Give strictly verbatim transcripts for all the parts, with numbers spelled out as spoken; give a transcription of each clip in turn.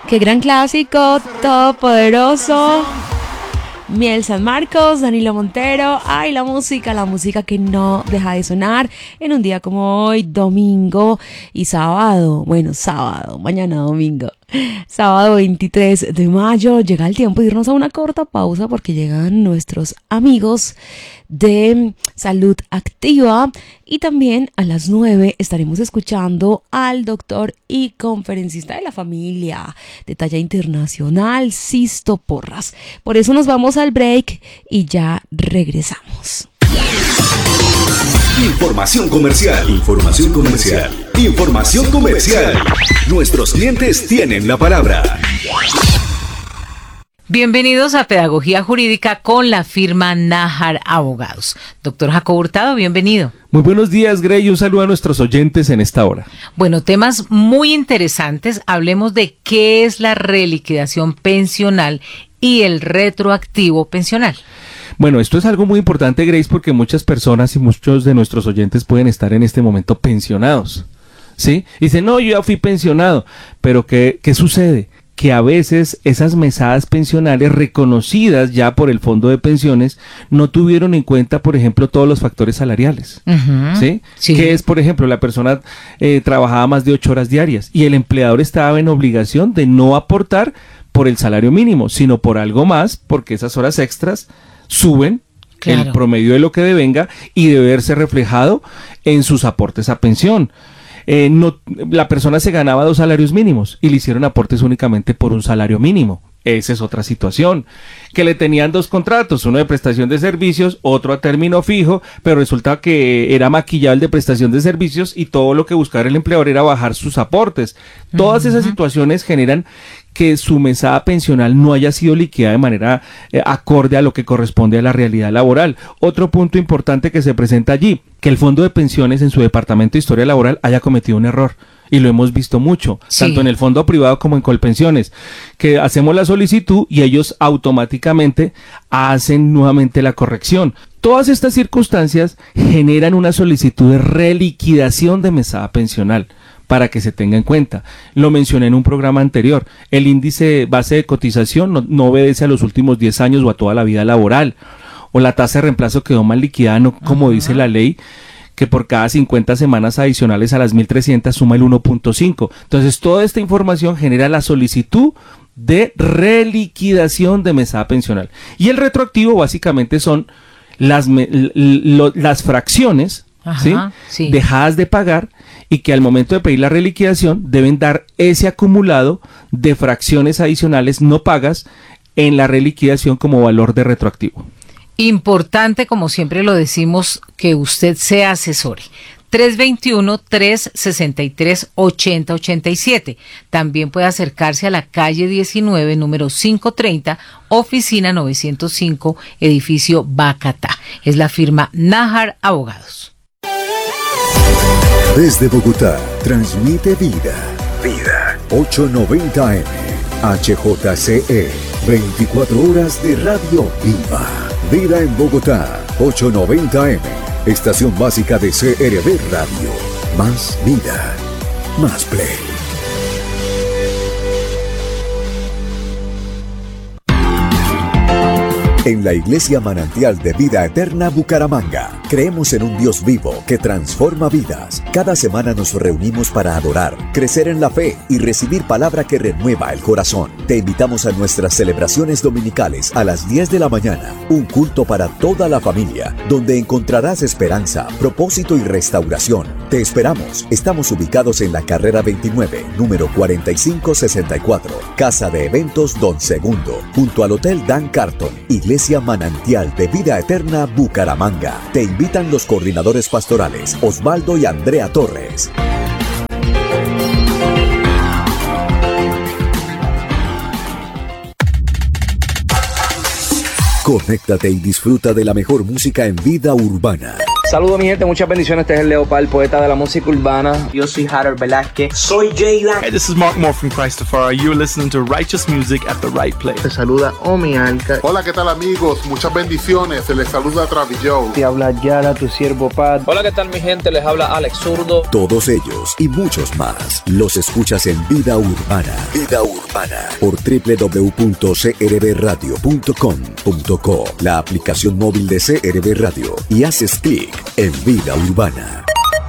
Qué gran clásico, todopoderoso. Miel San Marcos, Danilo Montero. Ay, la música, la música que no deja de sonar en un día como hoy, domingo y sábado. Bueno, sábado, mañana domingo. Sábado veintitrés de mayo. Llega el tiempo de irnos a una corta pausa porque llegan nuestros amigos de Salud Activa y también a las nueve estaremos escuchando al doctor y conferencista de la familia de talla internacional, Sisto Porras. Por eso nos vamos al break y ya regresamos. Información comercial. Información comercial. Información comercial. Nuestros clientes tienen la palabra. Bienvenidos a Pedagogía Jurídica con la firma Nájar Abogados. Doctor Jacobo Hurtado, bienvenido. Muy buenos días, Grey, y un saludo a nuestros oyentes en esta hora. Bueno, temas muy interesantes. Hablemos de qué es la reliquidación pensional y el retroactivo pensional. Bueno, esto es algo muy importante, Grace, porque muchas personas y muchos de nuestros oyentes pueden estar en este momento pensionados, ¿sí? Y dicen, no, yo ya fui pensionado, pero ¿qué, qué sucede? Que a veces esas mesadas pensionales reconocidas ya por el fondo de pensiones no tuvieron en cuenta, por ejemplo, todos los factores salariales, uh-huh. ¿sí? Sí. Que es, por ejemplo, la persona eh, trabajaba más de ocho horas diarias y el empleador estaba en obligación de no aportar por el salario mínimo, sino por algo más, porque esas horas extras suben claro. el promedio de lo que devenga y debe verse reflejado en sus aportes a pensión. Eh, no, la persona se ganaba dos salarios mínimos y le hicieron aportes únicamente por un salario mínimo. Esa es otra situación. Que le tenían dos contratos, uno de prestación de servicios, otro a término fijo, pero resulta que era maquillado el de prestación de servicios y todo lo que buscaba el empleador era bajar sus aportes. Todas uh-huh. esas situaciones generan que su mesada pensional no haya sido liquidada de manera eh, acorde a lo que corresponde a la realidad laboral. Otro punto importante que se presenta allí, que el Fondo de Pensiones en su Departamento de Historia Laboral haya cometido un error. Y lo hemos visto mucho, sí. tanto en el fondo privado como en Colpensiones, que hacemos la solicitud y ellos automáticamente hacen nuevamente la corrección. Todas estas circunstancias generan una solicitud de reliquidación de mesada pensional, para que se tenga en cuenta. Lo mencioné en un programa anterior, el índice base de cotización no, no obedece a los últimos diez años o a toda la vida laboral, o la tasa de reemplazo quedó mal liquidada, no como Ajá. dice la ley, que por cada cincuenta semanas adicionales a las mil trescientas suma el uno punto cinco. Entonces, toda esta información genera la solicitud de reliquidación de mesada pensional. Y el retroactivo básicamente son las, me, lo, las fracciones Ajá, ¿sí? Sí. dejadas de pagar y que al momento de pedir la reliquidación deben dar ese acumulado de fracciones adicionales no pagas en la reliquidación como valor de retroactivo. Importante, como siempre lo decimos, que usted se asesore. tres dos uno, tres seis tres, ocho cero ocho siete. También puede acercarse a la calle diecinueve, número quinientos treinta, oficina novecientos cinco, edificio Bacatá. Es la firma Nájar Abogados. Desde Bogotá, transmite Vida. Vida. ochocientos noventa eme. H J C E. veinticuatro horas de radio viva. Vida en Bogotá. ochocientos noventa eme. Estación básica de C R V Radio. Más vida. Más play. En la Iglesia Manantial de Vida Eterna Bucaramanga, creemos en un Dios vivo que transforma vidas. Cada semana nos reunimos para adorar, crecer en la fe y recibir palabra que renueva el corazón. Te invitamos a nuestras celebraciones dominicales a las diez de la mañana, un culto para toda la familia, donde encontrarás esperanza, propósito y restauración. Te esperamos. Estamos ubicados en la carrera veintinueve, número cuarenta y cinco sesenta y cuatro, Casa de Eventos Don Segundo, junto al Hotel Dan Carton, Iglesia Manantial de Vida Eterna Bucaramanga. Te invitan los coordinadores pastorales Osvaldo y Andrea Torres. Conéctate y disfruta de la mejor música en vida urbana. Saludos mi gente, muchas bendiciones. Este es el Leopard, poeta de la música urbana. Yo soy Harold Velázquez. Soy Jayla. Hey, this is Mark Moore from Christopher. You're listening to Righteous Music at the Right Place. Te saluda Omi Alca. Hola, ¿qué tal amigos? Muchas bendiciones. Se les saluda Travis Joe. Te habla Yara, tu siervo Pat. Hola, ¿qué tal mi gente? Les habla Alex Zurdo. Todos ellos y muchos más los escuchas en Vida Urbana. Vida Urbana por doble u doble u doble u punto c r b radio punto com punto co, la aplicación móvil de C R B Radio, y haces clic en Vida Urbana.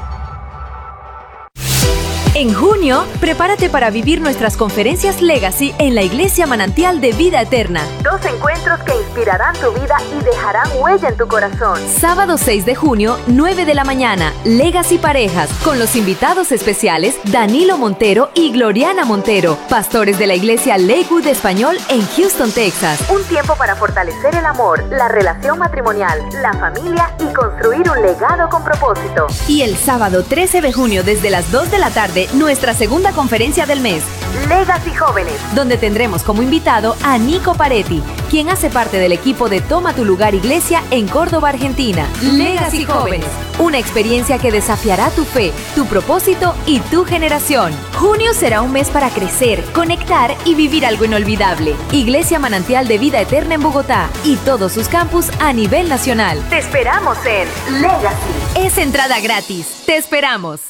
En junio, prepárate para vivir nuestras conferencias Legacy en la Iglesia Manantial de Vida Eterna. Dos encuentros que inspirarán tu vida y dejarán huella en tu corazón. Sábado seis de junio, nueve de la mañana, Legacy Parejas, con los invitados especiales Danilo Montero y Gloriana Montero, pastores de la Iglesia Lakewood Español en Houston, Texas. Un tiempo para fortalecer el amor, la relación matrimonial, la familia y construir un legado con propósito. Y el sábado trece de junio, desde las dos de la tarde, nuestra segunda conferencia del mes, Legacy Jóvenes, donde tendremos como invitado a Nico Paretti, quien hace parte del equipo de Toma tu Lugar Iglesia en Córdoba, Argentina. Legacy Jóvenes, una experiencia que desafiará tu fe, tu propósito y tu generación. Junio será un mes para crecer, conectar y vivir algo inolvidable. Iglesia Manantial de Vida Eterna en Bogotá y todos sus campus a nivel nacional. Te esperamos en Legacy. Es entrada gratis. Te esperamos.